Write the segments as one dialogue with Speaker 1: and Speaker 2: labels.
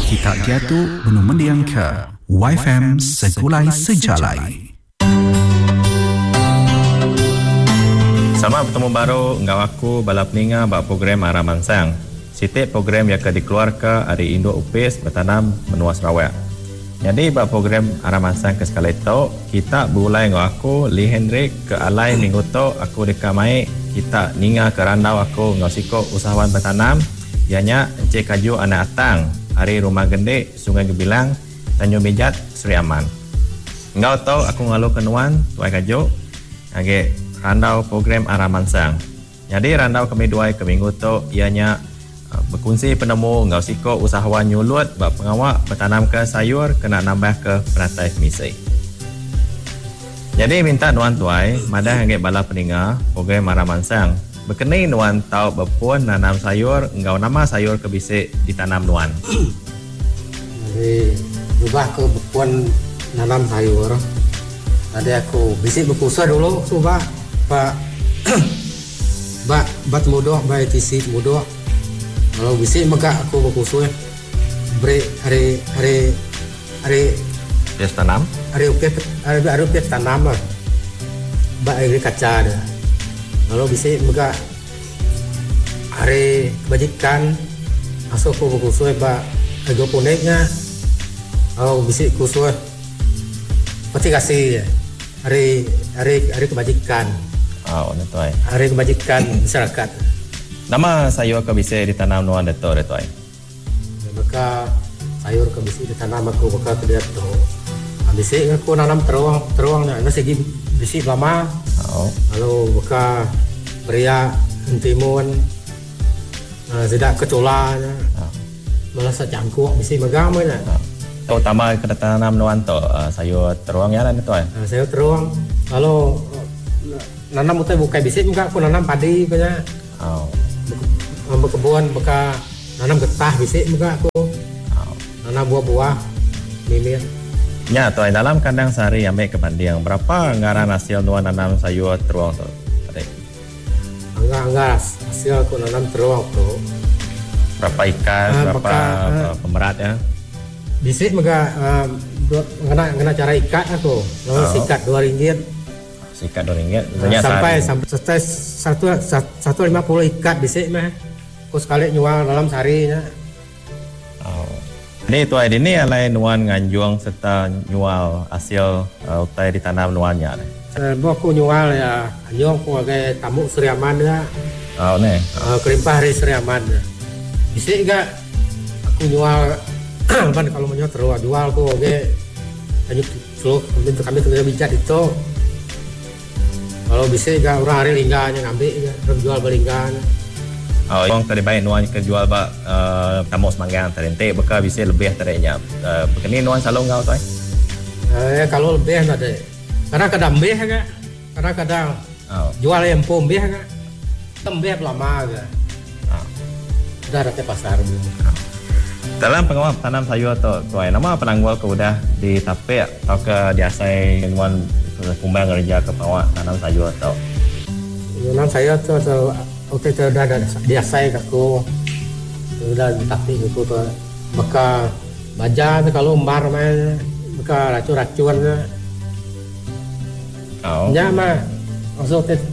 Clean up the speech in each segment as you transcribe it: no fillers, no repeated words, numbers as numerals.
Speaker 1: Kita jatuh menu mendiang ke YFM Segulai Sejalai.
Speaker 2: Selamat bertemu baru ngau aku bala peninga bak program Arah Mansang. Setiap program yang dikeluarkan dari Induk Upis bertanam menua Sarawak. Jadi bak program Arah Mansang ke sekali itu, kita berulai ngau aku Lee Hendrik ke alai minggu tu aku dekamai kita ninga ke randau aku ngau siko usahawan bertanam. Ianya Encik Kaju Anak Atang, Hari Rumah Gende, Sungai Gebilang, Tanjung Bijat, Seri Aman. Engkau tahu aku ngalu kenuan Tuai Kaju, age randau program Arah Mansang. Jadi randau kami duai ke minggu tu, ianya berkongsi penemu ngau siko usahawan nyulut bak pengawak bertanam ke sayur kena nambah ke peratai misi. Jadi minta nuan tuai, madah age bala peninga program Arah Mansang. Berkenai nuan tahu berpun nanam sayur, engkau nama sayur kebisik ditanam nuan.
Speaker 3: Jadi ubah ke berpun nanam sayur. Tadi aku bisik berkusah dulu, coba pak bat mudah, baik tisik mudah. Kalau bisik maka aku berkusah beri hari
Speaker 2: Bias tanam?
Speaker 3: Hari upiah tanam lah. Bak hari kaca dah. Kalau bisa juga hari kebajikan masuk ke kursus ba ego poneknya kalau bisa kursus pasti kasih hari kebajikan.
Speaker 2: Oh, betul.
Speaker 3: Hari kebajikan masyarakat.
Speaker 2: Nama sayur kebisik ditanam nuan detok detok.
Speaker 3: Maka sayur kebisik ditanam aku maka dia tu. Bisik aku nanam teruangnya. Ini segi bisik lama.
Speaker 2: Oh.
Speaker 3: Lalu buka pria timun tidak kecolanya. Malah secangkuk bisik megang mana.
Speaker 2: Oh, tambah kena tanam nuan tu sayur teruangnya lah detok.
Speaker 3: Sayur teruang. Lalu nanam utai bukai bisik juga aku nanam padi punya.
Speaker 2: Oh.
Speaker 3: Berkebun buka nanam getah bisik juga aku.
Speaker 2: Oh.
Speaker 3: Nanam buah-buah mimir.
Speaker 2: Ya, tuai dalam kandang sehari ambil ke Pandiang, berapa anggaran hasil nuan nanam sayur teruang tu?
Speaker 3: Anggar hasil aku nanam teruang tu.
Speaker 2: Berapa ikan, berapa pemerat ya?
Speaker 3: Bisik mega kena cara ikat aku. Lalu sikat RM2.
Speaker 2: Sikat RM2.
Speaker 3: Sampai 150 ikat bisik mah. Aku sekali jual dalam seharinya.
Speaker 2: Ini tuai ini alai nuan nganjuang serta nyual hasil utai ditanam nuannya.
Speaker 3: Aku nyual ya, nganjuang aku agak tamu Seri Aman ya.
Speaker 2: Oh ne.
Speaker 3: Kelimpah hari Seri Aman. Bisa enggak aku nyual kan kalau menjual terus jual aku agak lanjut seluruh kami tinggal bijak itu. Kalau bisa enggak orang hari lingganya ngambil ya, jual belingganya.
Speaker 2: Oh, yang tadi baik nuan kejual bak tamu semanggang terente beka bisa lebih terinya. Begini nuan selalu ngau tuai?
Speaker 3: Kalau lebih ada. Karena kadang beh kan. Karena kadang jual yang pom beh kan. Tembeh lama kan. Dah ada pasar dulu.
Speaker 2: Dalam pengawal tanam sayur tu tuai nama penanggual ke udah di tapek atau ke diasai nuan kumbang kerja ke pengawal tanam sayur tu.
Speaker 3: Tanam sayur tu okey tu dah diasai aku sudah tapi aku tu maka baja tu kalau umbar main maka racun-racun nya mah masuk tu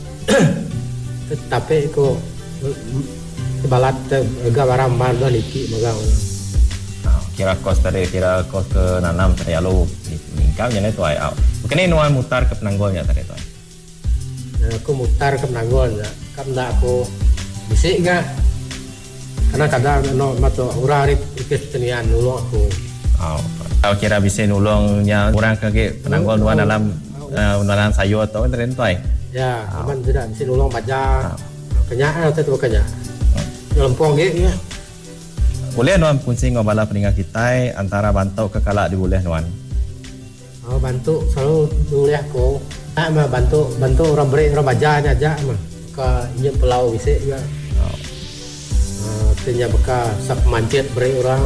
Speaker 3: tapi aku balat gawaram bar dah liki megang
Speaker 2: kira kos tadi kira kos ke nanam tadi lalu mingkam jadi tu ai begini nuan mutar ke penanggolnya tadi tu
Speaker 3: aku mutar ke penanggolnya karena aku bisik enggak karena kadang no mato urari iketenian nulung aku.
Speaker 2: Tahu kira bisa nulungnya orang ke penanggol nuan dalam nanam sayur atau tren tu ai.
Speaker 3: Ya, aman tidak bisa nulung baca. Kenyak atau tu kenyak. Lempong gitu ya.
Speaker 2: Boleh nuan kunci ngobala peningat kita antara bantu ke kalak di boleh nuan.
Speaker 3: Bantu selalu boleh aku. Mah bantu orang beri orang baca aja mah. Injak pelau bisa juga. Artinya bekas sak mancet beri orang.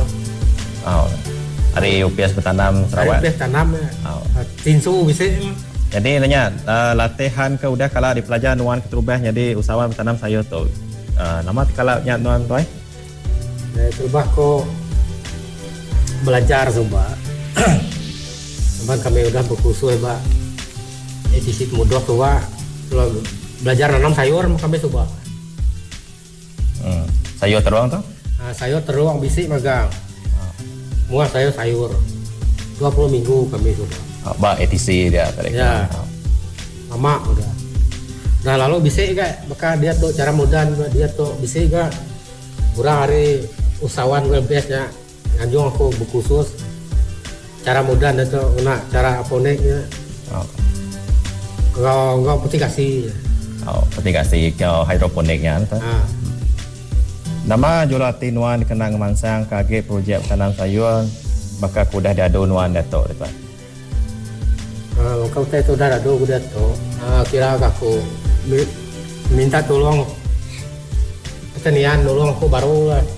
Speaker 2: Hari UPS bertanam Sarawak.
Speaker 3: Hari UPS tanam ya. Tinsu bisa.
Speaker 2: Jadi nanya latihan ke udah kalau di pelajar nuan keterubah jadi usahawan bertanam sayur tu. Nama kalau nyat nuan tu ai?
Speaker 3: Terubah ko belajar coba. Cuman kami udah berkhusus Pak. Sisi mudah coba. Kalau belajar nanam sayur kami coba.
Speaker 2: Sayur teruang tuh?
Speaker 3: Sayur teruang bisik magang. Semua sayur 20 minggu kami coba.
Speaker 2: Ba ETC dia tadi.
Speaker 3: Ya. Lama udah. Nah lalu bisik kan, maka dia tuh cara mudah dia tuh bisik kan. Kurang hari usahawan websnya ngajung aku berkhusus cara mudah itu guna cara aponiknya. Enggak penting kasih.
Speaker 2: Penting kasih ke hidroponiknya anta. Nama Julati Nuan dikenang Mansang kage projek tanam sayur maka kudah diadu Nuan dato depan.
Speaker 3: Kau itu dah ada kuda tu. Kira aku minta tolong pertanian nolong aku baru lah.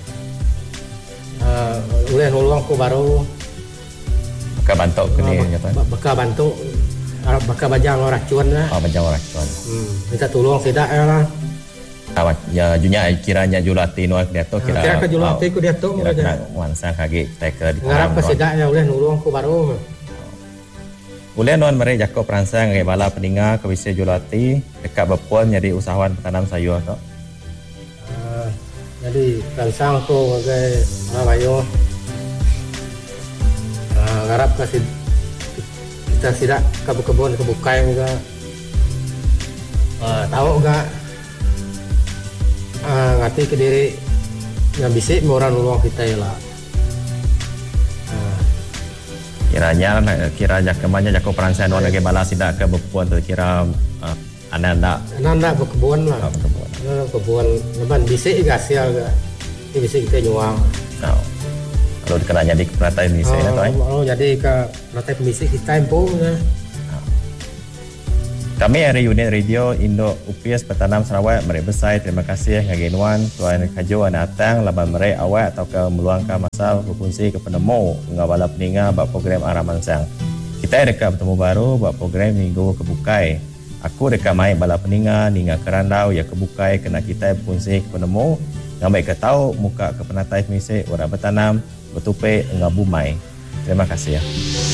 Speaker 3: Boleh nolong aku baru.
Speaker 2: Baka bantu ke ni nyata.
Speaker 3: Baka bantu. Baka bajang racun lah.
Speaker 2: Bajang racun.
Speaker 3: Minta tolong tidak lah.
Speaker 2: Ya junya kiranya Julati Nuan dato
Speaker 3: kira ke Julati ku dato.
Speaker 2: Kira Mansang kage teka di.
Speaker 3: Ngarap ke tidak ya boleh nolong aku baru.
Speaker 2: Boleh Nuan mari jako peransang ngai bala peninga ke Wisya Julati dekat berpuan jadi usahawan petanam sayur tu.
Speaker 3: Jadi peransang tu sebagai bayo. Ngarap kasih kita tidak ke kebun kebukai juga. Tahu enggak? Ngerti ke diri yang bisik orang nolong kita lah. Kiranya kemanya jako peransang Nuan lagi bala sidak ke berpuan tu kira anak berkebun lah. Berkebun leban bisik juga hasil juga. Ini bisik kita nyuang.
Speaker 2: Kalau dikenal jadi peratai bisik tu
Speaker 3: jadi ke peratai bisik kita impung ya.
Speaker 2: Kami dari unit radio Indo UPS Petanam Sarawak mereka besar terima kasih ngagi Nuan tuan kaju anak atang laban mereka awak atau ke meluangkan masa berfungsi ke penemu ngabala peninga bak program Arah Mansang. Kita dekat bertemu baru bak program minggu kebukai. Aku dekat mai bala peninga ninga kerandau ya kebukai kena kita berfungsi ke penemu ngambai ke tahu muka ke penatai misik orang bertanam bertupai ngabumai. Terima kasih ya.